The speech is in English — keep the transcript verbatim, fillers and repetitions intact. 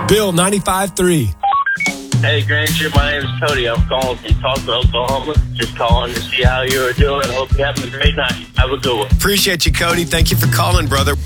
Bill ninety-five three. Hey, Granger, my name is Cody. I'm calling from Tulsa, Oklahoma. Just calling to see how you are doing. Hope you're having a great night. Have a good one. Appreciate you, Cody. Thank you for calling, brother.